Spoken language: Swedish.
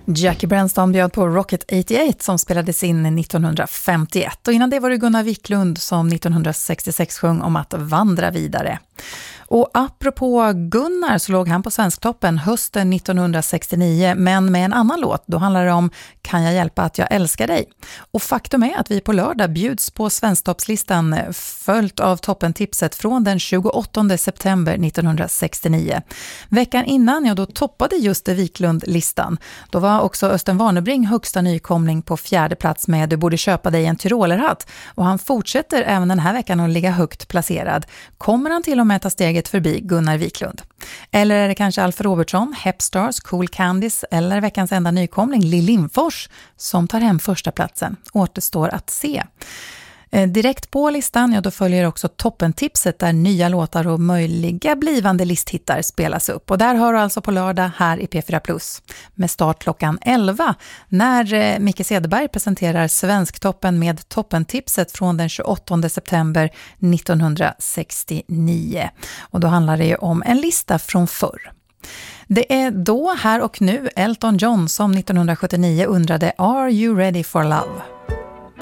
Jackie Brenston bjöd på Rocket 88 som spelades in 1951 och innan det var det Gunnar Wiklund som 1966 sjöng om att vandra vidare. Och apropå Gunnar så låg han på Svensktoppen hösten 1969 men med en annan låt. Då handlar det om Kan jag hjälpa att jag älskar dig? Och faktum är att vi på lördag bjuds på Svensktoppslistan följt av toppentipset från den 28 september 1969. Veckan innan, då toppade just Wiklund listan. Då var också Östen Warnerbring högsta nykomling på 4:e plats med Du borde köpa dig en tyrolerhatt. Och han fortsätter även den här veckan att ligga högt placerad. Kommer han till och med ta steget förbi Gunnar Wiklund? Eller är det kanske Alf Robertsson, Hepstars, Cool Candice eller veckans enda nykomling Lill Lindfors som tar hem första platsen? Återstår att se. Direkt på listan, då följer också toppentipset där nya låtar och möjliga blivande listhittar spelas upp. Och där har du alltså på lördag här i P4+. Med start klockan 11 när Micke Cederberg presenterar Svensktoppen med toppentipset från den 28 september 1969. Och då handlar det ju om en lista från förr. Det är då, här och nu, Elton John som 1979 undrade Are you ready for love?